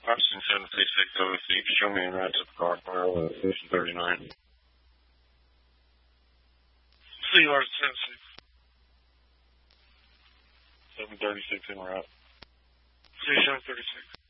Austin 736 over. So you can show me en route to the car file at Station 39. See you, Austin 736 en route. See you, 736.